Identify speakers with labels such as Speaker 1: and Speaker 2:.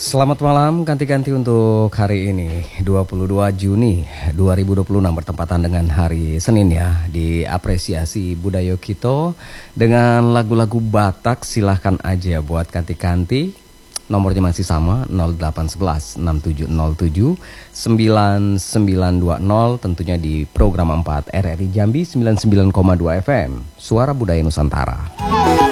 Speaker 1: Selamat malam, ganti-ganti untuk hari ini 22 Juni 2026 bertepatan dengan hari Senin ya. Diapresiasi budaya kita dengan lagu-lagu Batak, silahkan aja buat ganti-ganti. Nomornya masih sama 0811 6707 9920, tentunya di program 4 RRI Jambi 99,2 FM Suara Budaya Nusantara.